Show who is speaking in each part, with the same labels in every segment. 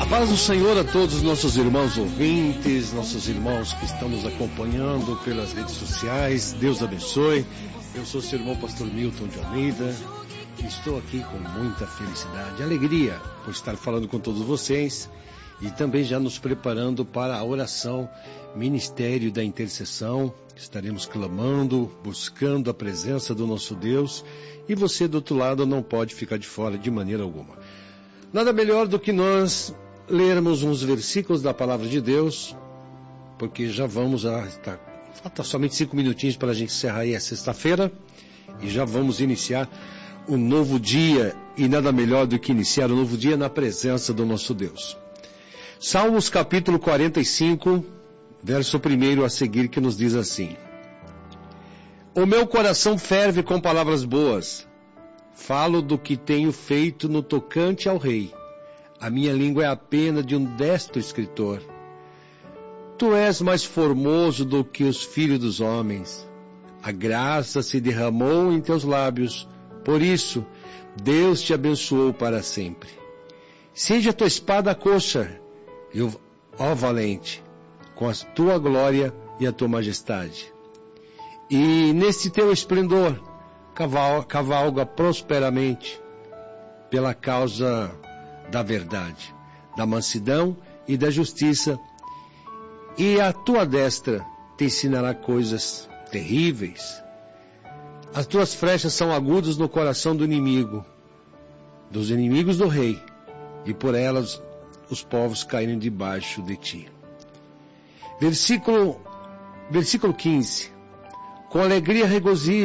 Speaker 1: paz do Senhor a todos os nossos irmãos ouvintes, nossos irmãos que estão nos acompanhando pelas redes sociais. Deus abençoe. Eu sou o seu irmão pastor Milton de Almeida e estou aqui com muita felicidade e alegria por estar falando com todos vocês e também já nos preparando para a oração Ministério da Intercessão. Estaremos clamando, buscando a presença do nosso Deus, e você do outro lado não pode ficar de fora de maneira alguma. Nada melhor do que nós lermos uns versículos da Palavra de Deus, porque já vamos falta somente 5 minutinhos para a gente encerrar aí a sexta-feira, e já vamos iniciar um novo dia, e nada melhor do que iniciar um novo dia na presença do nosso Deus. Salmos capítulo 45, verso 1 a seguir, que nos diz assim: O meu coração ferve com palavras boas, falo do que tenho feito no tocante ao rei. A minha língua é a pena de um destro escritor. Tu és mais formoso do que os filhos dos homens. A graça se derramou em teus lábios. Por isso, Deus te abençoou para sempre. Seja a tua espada a coxa, ó valente, com a tua glória e a tua majestade. E neste teu esplendor, cavalga prosperamente pela causa da verdade, da mansidão e da justiça, e a tua destra te ensinará coisas terríveis. As tuas flechas são agudas no coração do inimigo, dos inimigos do rei, e por elas os povos caírem debaixo de ti. Versículo 15. Com alegria e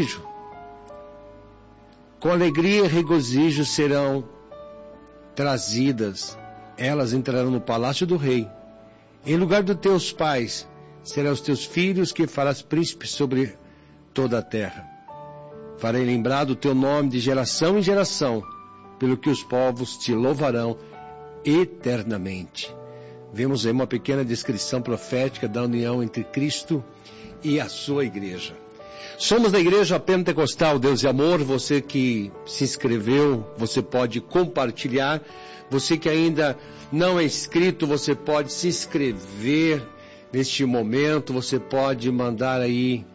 Speaker 1: regozijo serão trazidas, elas entrarão no palácio do rei. Em lugar dos teus pais, serão os teus filhos que farás príncipes sobre toda a terra. Farei lembrar do teu nome de geração em geração, pelo que os povos te louvarão eternamente. Vemos aí uma pequena descrição profética da união entre Cristo e a sua igreja. Somos da Igreja Pentecostal Deus e Amor. Você que se inscreveu, você pode compartilhar. Você que ainda não é inscrito, você pode se inscrever neste momento. Você pode mandar aí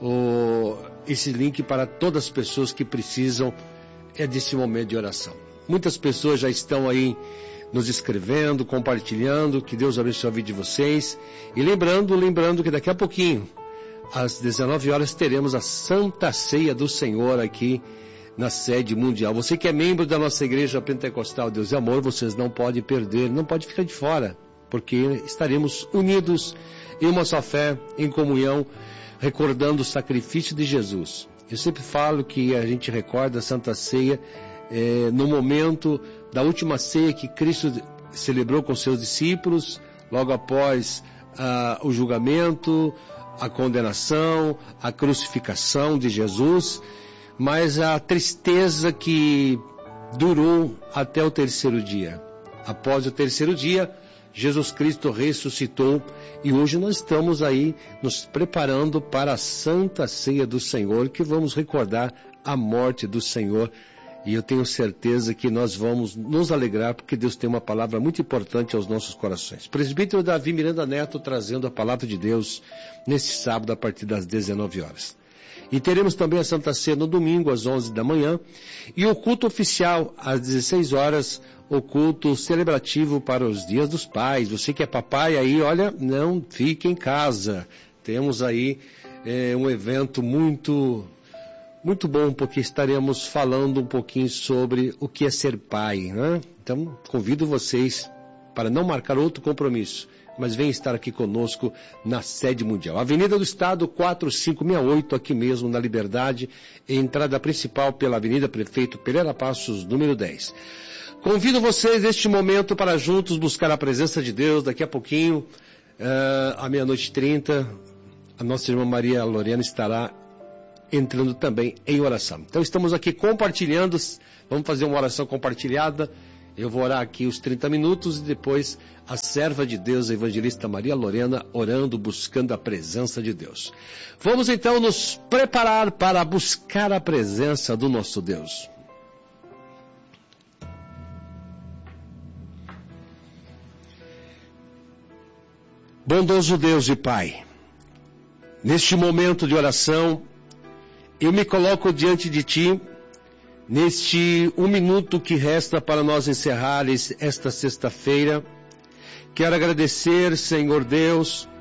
Speaker 1: esse link para todas as pessoas que precisam desse momento de oração. Muitas pessoas já estão aí nos escrevendo, compartilhando. Que Deus abençoe a vida de vocês. E lembrando que daqui a pouquinho, às 19 horas, teremos a Santa Ceia do Senhor aqui na sede mundial. Você que é membro da nossa Igreja Pentecostal Deus e Amor, vocês não podem perder, não pode ficar de fora, porque estaremos unidos em uma só fé, em comunhão, recordando o sacrifício de Jesus. Eu sempre falo que a gente recorda a Santa Ceia no momento da última ceia que Cristo celebrou com seus discípulos, logo após o julgamento, a condenação, a crucificação de Jesus, mas a tristeza que durou até o terceiro dia. Após o terceiro dia, Jesus Cristo ressuscitou, e hoje nós estamos aí nos preparando para a Santa Ceia do Senhor, que vamos recordar a morte do Senhor. E eu tenho certeza que nós vamos nos alegrar, porque Deus tem uma palavra muito importante aos nossos corações. Presbítero Davi Miranda Neto trazendo a palavra de Deus nesse sábado a partir das 19 horas. E teremos também a Santa Ceia no domingo às 11 da manhã. E o culto oficial às 16 horas, o culto celebrativo para os dias dos pais. Você que é papai aí, olha, não fique em casa. Temos aí um evento muito bom, porque estaremos falando um pouquinho sobre o que é ser pai, né? Então, convido vocês para não marcar outro compromisso, mas venham estar aqui conosco na sede mundial. Avenida do Estado 4568, aqui mesmo na Liberdade, entrada principal pela Avenida Prefeito Pereira Passos, número 10. Convido vocês neste momento para juntos buscar a presença de Deus. Daqui a pouquinho, à 00:30, a nossa irmã Maria Lorena estará entrando também em oração. Então estamos aqui compartilhando, vamos fazer uma oração compartilhada. Eu vou orar aqui os 30 minutos e depois a serva de Deus, a evangelista Maria Lorena, orando, buscando a presença de Deus. Vamos então nos preparar para buscar a presença do nosso Deus. Bondoso Deus e Pai, neste momento de oração, eu me coloco diante de Ti, neste 1 minuto que resta para nós encerrar esta sexta-feira. Quero agradecer, Senhor Deus,